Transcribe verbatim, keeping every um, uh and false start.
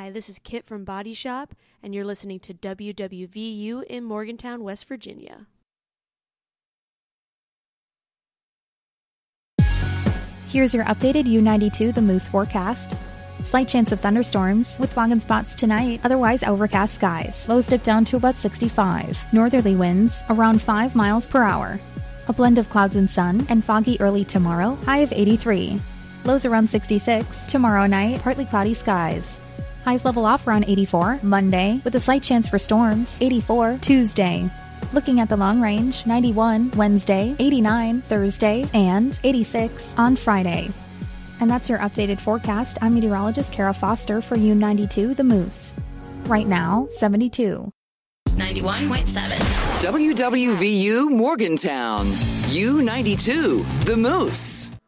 Hi, this is Kit from Body Shop, and you're listening to W W V U in Morgantown, West Virginia. Here's your updated U ninety-two The Moose forecast. Slight chance of thunderstorms with fog and spots tonight, otherwise overcast skies. Lows dip down to about sixty-five. Northerly winds around five miles per hour. A blend of clouds and sun, and foggy early tomorrow, high of eighty-three. Lows around sixty-six. Tomorrow night, partly cloudy skies. Highs level off around eighty-four. Monday, with a slight chance for storms, eighty-four. Tuesday. Looking at the long range, ninety-one Wednesday, eighty-nine Thursday, and eighty-six on Friday. And that's your updated forecast. I'm meteorologist Kara Foster for U ninety-two The Moose. Right now, seventy-two. ninety-one point seven. W W V U Morgantown. U ninety-two The Moose.